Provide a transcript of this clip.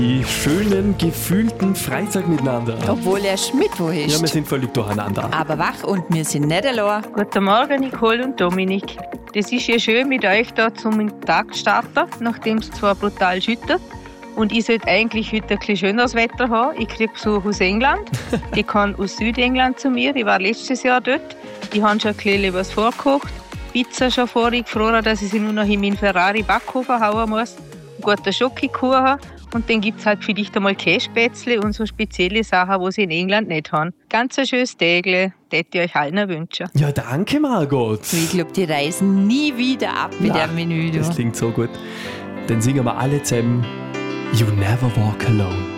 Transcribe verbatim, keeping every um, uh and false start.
Die schönen, gefühlten Freitag miteinander. Obwohl er Mittwoch ist. Ja, wir sind völlig durcheinander. Aber wach und wir sind nicht allein. Guten Morgen, Nicole und Dominik. Das ist ja schön mit euch da zum Tag zu starten, nachdem es zwar brutal schüttet. Und ich sollte eigentlich heute ein bisschen schöneres Wetter haben. Ich kriege Besuch aus England. Die kommen aus Südengland zu mir. Ich war letztes Jahr dort. Die haben schon ein bisschen was vorgekocht. Pizza schon vorher gefroren, dass ich sie nur noch in meinen Ferrari-Backofen hauen muss. Einen guten Schokokuchen. Und dann gibt es halt vielleicht einmal Kässpätzle und so spezielle Sachen, die sie in England nicht haben. Ganz ein schönes Tägle, das ich euch allen wünschen. Ja, danke, Margot. Ich glaube, die reisen nie wieder ab mit Na, dem Menü. Das klingt so gut. Dann singen wir alle zusammen You Never Walk Alone.